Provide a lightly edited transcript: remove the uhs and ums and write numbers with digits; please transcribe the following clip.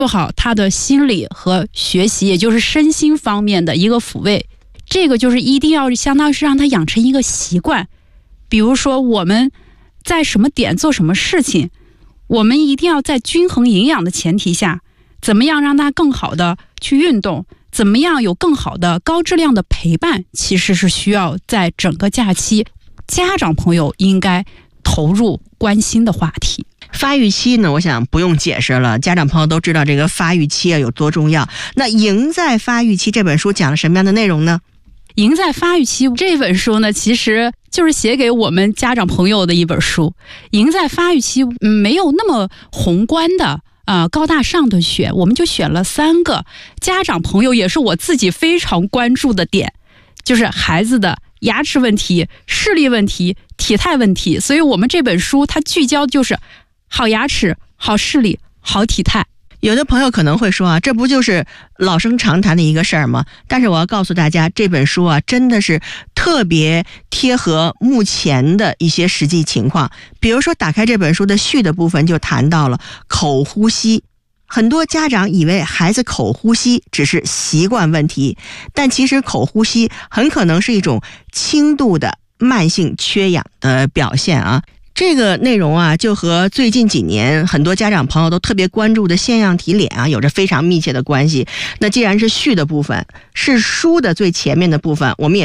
做好他的心理和学习，也就是身心方面的一个抚慰。这个就是一定要相当于是让他养成一个习惯。比如说我们在什么点做什么事情，我们一定要在均衡营养的前提下，怎么样让他更好的去运动，怎么样有更好的高质量的陪伴，其实是需要在整个假期家长朋友应该投入关心的话题。 发育期呢，我想不用解释了，家长朋友都知道这个发育期有多重要。那《赢在发育期》这本书讲了什么样的内容呢？ 赢在发育期这本书呢，其实就是写给我们家长朋友的一本书。赢在发育期没有那么宏观的高大上的选，我们就选了3个家长朋友也是我自己非常关注的点，就是孩子的牙齿问题、视力问题、体态问题。所以我们这本书它聚焦就是好牙齿、好视力、好体态。 有的朋友可能会说这不就是老生常谈的一个事儿吗？但是我要告诉大家，这本书真的是特别贴合目前的一些实际情况。比如说打开这本书的序的部分就谈到了口呼吸。很多家长以为孩子口呼吸只是习惯问题，但其实口呼吸很可能是一种轻度的慢性缺氧的表现这个内容就和最近几年很多家长朋友都特别关注的腺样体脸有着非常密切的关系。那既然是序的部分，是书的最前面的部分，我们也